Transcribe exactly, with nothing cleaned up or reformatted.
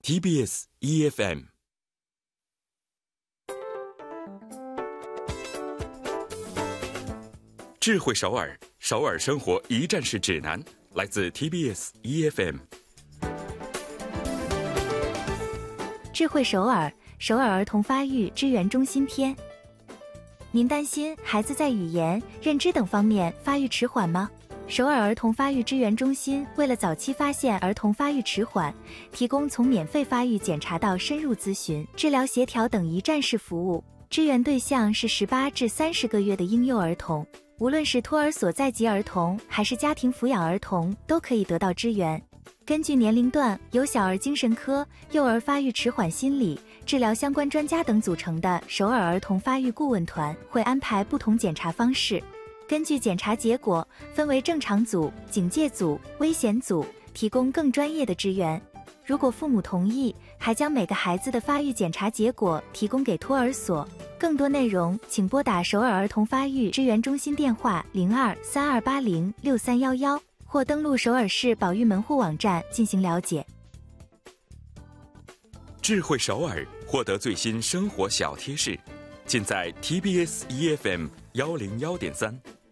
T B S E F M。 智慧首尔，首尔生活一站式指南，来自 T B S E F M。 智慧首尔，首尔儿童发育支援中心篇。您担心孩子在语言、认知等方面发育迟缓吗？首尔儿童发育支援中心为了早期发现儿童发育迟缓，提供从免费发育检查到深入咨询、治疗协调等一站式服务。支援对象是十八至三十个月的婴幼儿童，无论是托儿所在籍儿童还是家庭抚养儿童，都可以得到支援。根据年龄段，由小儿精神科、幼儿发育迟缓心理、治疗相关专家等组成的首尔儿童发育顾问团会安排不同检查方式，根据检查结果分为正常组、警戒组、危险组，提供更专业的支援。如果父母同意，还将每个孩子的发育检查结果提供给托儿所。更多内容请拨打首尔儿童发育支援中心电话零二三二八零六三一一，或登录首尔市保育门户网站进行了解。 智慧首尔，获得最新生活小贴士，尽在 T B S E F M 幺零幺点三。